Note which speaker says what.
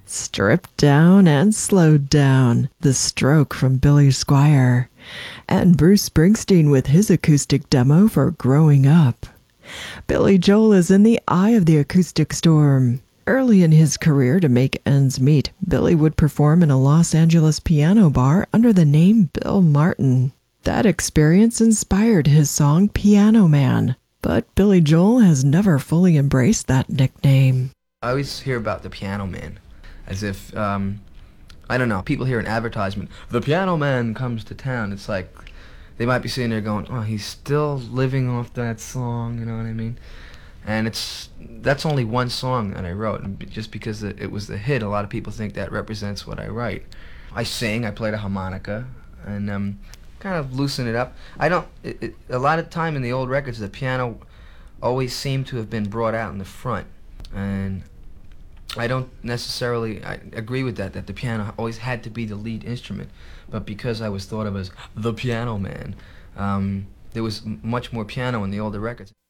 Speaker 1: Stripped down and slowed down, The Stroke from Billy Squier, and Bruce Springsteen with his acoustic demo for Growing Up. Billy Joel is in the eye of the acoustic storm. Early in his career, to make ends meet, Billy would perform in a Los Angeles piano bar under the name Bill Martin. That experience inspired his song Piano Man, but Billy Joel has never fully embraced that nickname.
Speaker 2: I always hear about the Piano Man as if, I don't know, people hear an advertisement, the Piano Man comes to town. It's like they might be sitting there going, oh, he's still living off that song, you know what I mean? And that's only one song that I wrote, and just because it was the hit, a lot of people think that represents what I write. I sing, I play the harmonica, and kind of loosen it up. I don't, a lot of time in the old records, the piano always seemed to have been brought out in the front, and I don't necessarily agree with that the piano always had to be the lead instrument, but because I was thought of as the Piano Man, there was much more piano in the older records.